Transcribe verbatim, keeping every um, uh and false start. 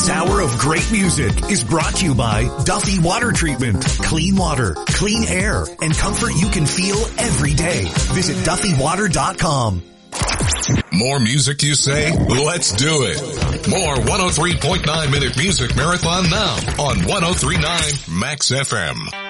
hour of great music is brought to you by Duffy Water Treatment. Clean water, clean air, and comfort you can feel every day. Visit Duffy Water dot com. More music, you say? Let's do it. More one oh three point nine Minute Music Marathon now on one oh three point nine Max F M.